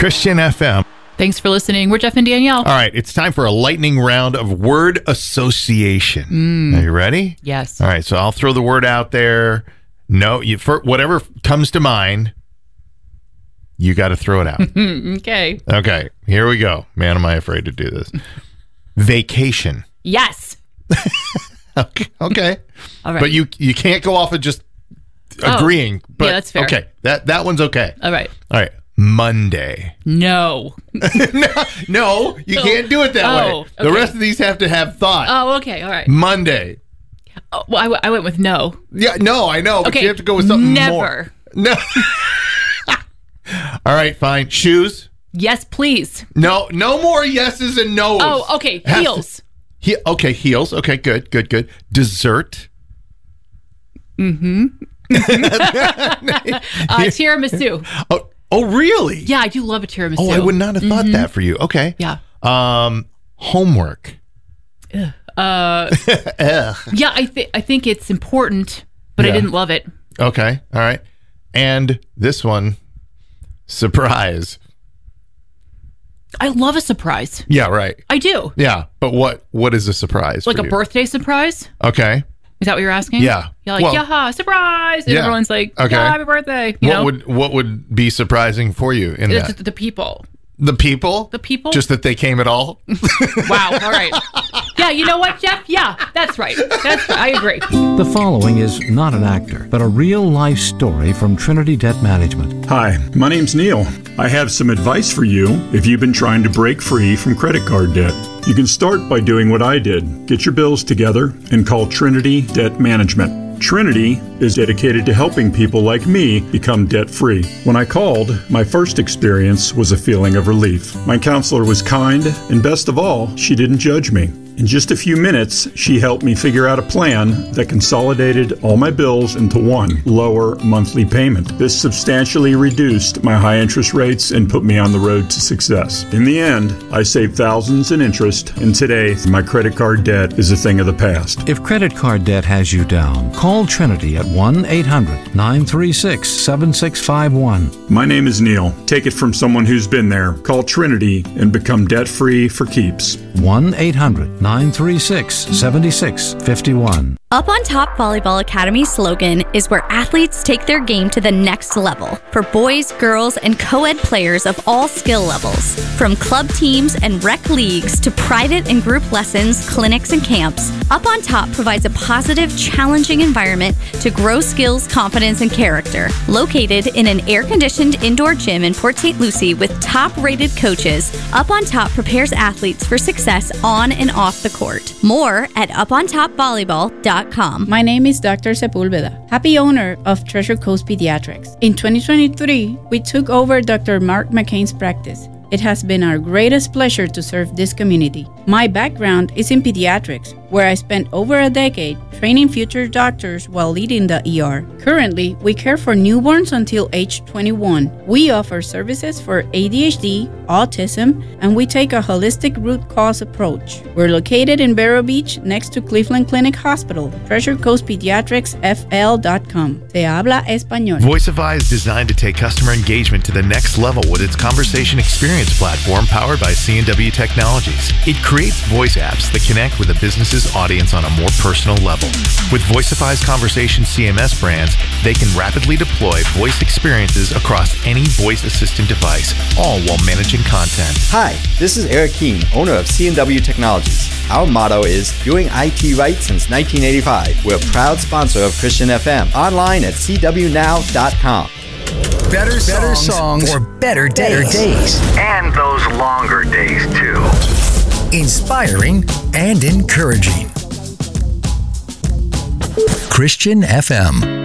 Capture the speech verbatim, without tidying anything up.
Christian F M. Thanks for listening. We're Jeff and Danielle. All right, it's time for a lightning round of word association. Mm. Are you ready? Yes. All right, so I'll throw the word out there. No, you for whatever comes to mind, you got to throw it out. Okay. Okay, here we go. Man, am I afraid to do this. Vacation. Yes. Okay. Okay. All right. But you you can't go off of just Oh, agreeing. But, yeah, that's fair. Okay, that that one's okay. All right. All right. Monday. No. no, no, you can't do it that Oh, way. The okay. rest of these have to have thought. Oh, okay. All right. Monday. Oh, well, I, w- I went with no. Yeah, no, I know. But Okay. you have to go with something Never. more. No. All right, fine. Shoes. Yes, please. No, no more yeses and no's. Oh, okay. Has to- Heels. He, okay, heels. Okay, good, good, good. Dessert. Mm-hmm. uh, tiramisu. Oh, oh, really? Yeah, I do love a tiramisu. Oh, I would not have thought that for you. Okay. Yeah. Um, homework. Uh, Ugh. yeah, I think I think it's important, but Yeah. I didn't love it. Okay. All right. And this one, surprise. I love a surprise. Yeah, right. I do. Yeah, but what what is a surprise? Like for a you? birthday surprise. Okay. Is that what you're asking? Yeah. You're like, Well- yaha, surprise! And Yeah. everyone's like, Okay. yeah, happy birthday. You What know? would what would be surprising for you in It's that? the, the people. The people? The people? Just that they came at all? Wow. All right. Yeah, you know what, Jeff? Yeah, that's right. That's right. I agree. The following is not an actor, but a real-life story from Trinity Debt Management. Hi, my name's Neil. I have some advice for you if you've been trying to break free from credit card debt. You can start by doing what I did. Get your bills together and call Trinity Debt Management. Trinity is dedicated to helping people like me become debt-free. When I called, my first experience was a feeling of relief. My counselor was kind, and best of all, she didn't judge me. In just a few minutes, she helped me figure out a plan that consolidated all my bills into one lower monthly payment. This substantially reduced my high interest rates and put me on the road to success. In the end, I saved thousands in interest, and today, my credit card debt is a thing of the past. If credit card debt has you down, call Trinity at one eight hundred nine three six seven six five one. My name is Neil. Take it from someone who's been there. Call Trinity and become debt-free for keeps. one eight hundred nine three six seven six five one. Up on Top Volleyball Academy's slogan is where athletes take their game to the next level for boys, girls, and co-ed players of all skill levels. From club teams and rec leagues to private and group lessons, clinics, and camps, Up on Top provides a positive, challenging environment to grow skills, confidence, and character. Located in an air-conditioned indoor gym in Port Saint Lucie with top-rated coaches, Up on Top prepares athletes for success on and off the court. More at up on top volleyball dot com. My name is Doctor Sepulveda, happy owner of Treasure Coast Pediatrics. In twenty twenty-three, we took over Doctor Mark McCain's practice. It has been our greatest pleasure to serve this community. My background is in pediatrics, where I spent over a decade training future doctors while leading the E R. Currently, we care for newborns until age twenty-one. We offer services for A D H D, autism, and we take a holistic root cause approach. We're located in Vero Beach next to Cleveland Clinic Hospital. Treasure Coast Pediatrics F L dot com. Se habla español. Voicify is designed to take customer engagement to the next level with its conversation experience platform powered by C and W Technologies. It creates voice apps that connect with a business's audience on a more personal level. With Voicify's conversation C M S brands, they can rapidly deploy voice experiences across any voice assistant device, all while managing content. Hi, this is Eric Keene, owner of C and W Technologies. Our motto is doing I T right since nineteen eighty-five. We're a proud sponsor of Christian F M. Online at c w now dot com. Better, better songs, songs for better days. better days. And those longer days, too. Inspiring and encouraging. Christian F M.